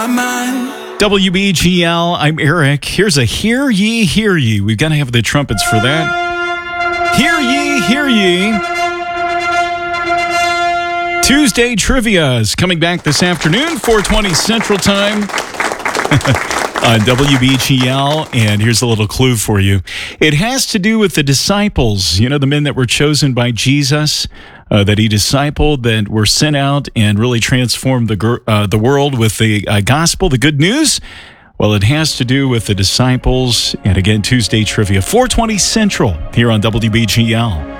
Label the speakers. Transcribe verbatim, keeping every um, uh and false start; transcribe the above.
Speaker 1: my mind.
Speaker 2: W B G L, I'm Eric. Here's a Hear Ye, Hear Ye. We've got to have the trumpets for that. Hear ye, hear ye. Tuesday Trivia is coming back this afternoon, four twenty Central Time on W B G L. And here's a little clue for you. It has to do with the disciples, you know, the men that were chosen by Jesus, uh, that he discipled, that were sent out and really transformed the, uh, the world with the uh, gospel, the good news. Well, it has to do with the disciples. And again, Tuesday Trivia, four twenty Central here on W B G L.